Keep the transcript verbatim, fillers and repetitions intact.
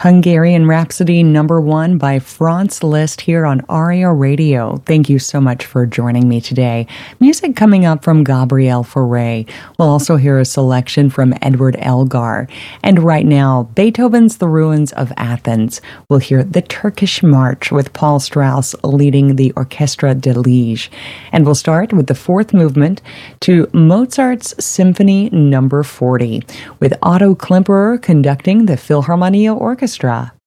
Hungarian Rhapsody number one by Franz Liszt here on Aria Radio. Thank you so much for joining me today. Music coming up from Gabriel Fauré. We'll also hear a selection from Edward Elgar. And right now, Beethoven's The Ruins of Athens. We'll hear the Turkish March with Paul Strauss leading the Orchestra de Liege. And we'll start with the fourth movement to Mozart's Symphony number forty with Otto Klemperer conducting the Philharmonia Orchestra.